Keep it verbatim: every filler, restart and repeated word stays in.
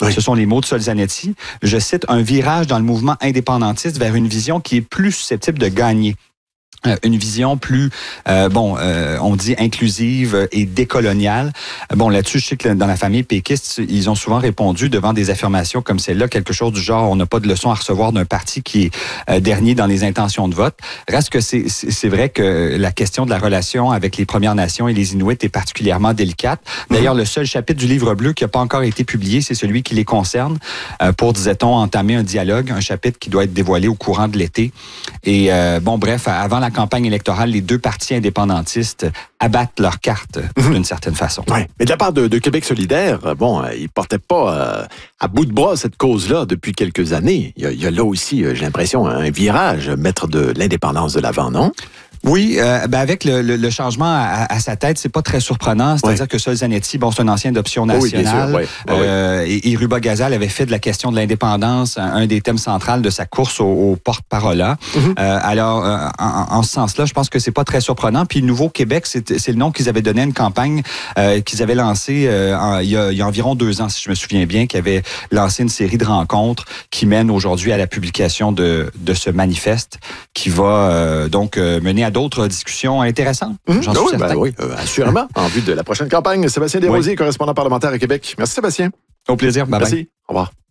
Oui. Ce sont les mots de Solzhenitsyn. Je cite, un virage dans le mouvement indépendantiste vers une vision qui est plus susceptible de gagner. Euh, une vision plus, euh, bon, euh, on dit inclusive et décoloniale. Bon, là-dessus, je sais que dans la famille péquiste, ils ont souvent répondu devant des affirmations comme celle-là, quelque chose du genre, on n'a pas de leçon à recevoir d'un parti qui est euh, dernier dans les intentions de vote. Reste que c'est, c'est vrai que la question de la relation avec les Premières Nations et les Inuits est particulièrement délicate. D'ailleurs, mmh. le seul chapitre du Livre bleu qui n'a pas encore été publié, c'est celui qui les concerne, euh, pour, disait-on, entamer un dialogue, un chapitre qui doit être dévoilé au courant de l'été. Et euh, bon, bref, avant la campagne électorale, les deux partis indépendantistes abattent leurs cartes mmh. d'une certaine façon. Oui, mais de la part de, de Québec solidaire, bon, ils ne portaient pas euh, à bout de bras cette cause-là depuis quelques années. Il y a, il y a là aussi, j'ai l'impression, un virage, mettre de l'indépendance de l'avant, non? Oui, euh, ben avec le, le, le changement à, à sa tête, c'est pas très surprenant. C'est-à-dire oui. que Solzhenitsyn, bon, c'est un ancien d'Option nationale. Oui, bien sûr, oui. euh, oui. Et, et Ruba Gazal avait fait de la question de l'indépendance un, un des thèmes centraux de sa course au, au porte-parole. Mm-hmm. euh, alors, euh, en, en ce sens-là, je pense que c'est pas très surprenant. Puis Nouveau-Québec, c'est, c'est le nom qu'ils avaient donné à une campagne euh, qu'ils avaient lancée euh, en, il, y a, il y a environ deux ans, si je me souviens bien, qui avait lancé une série de rencontres qui mènent aujourd'hui à la publication de, de ce manifeste qui va euh, donc euh, mener à d'autres discussions intéressantes. Mmh. J'en suis oui, certain. Ben oui, euh, assurément. En vue de la prochaine campagne, Sébastien Desrosiers, oui. correspondant parlementaire à Québec. Merci Sébastien. Au plaisir. Bye Merci. Bye. Au revoir.